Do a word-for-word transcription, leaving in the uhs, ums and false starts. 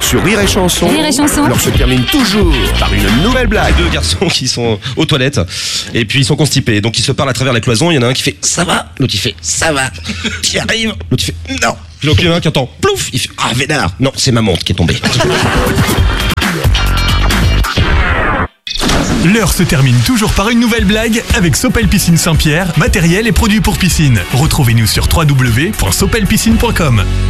sur Rire et Chanson. Rire et Chanson. Alors se termine toujours par une nouvelle blague. Deux garçons qui sont aux toilettes et puis ils sont constipés. Donc ils se parlent à travers la cloison. Il y en a un qui fait ça va, l'autre il fait ça va. Qui arrive, l'autre il fait non. Puis donc il y en a un qui entend plouf, il fait ah vénard. Non, c'est ma montre qui est tombée. L'heure se termine toujours par une nouvelle blague avec Sopel Piscine Saint-Pierre, matériel et produits pour piscine. Retrouvez-nous sur w w w point sopel piscine point com.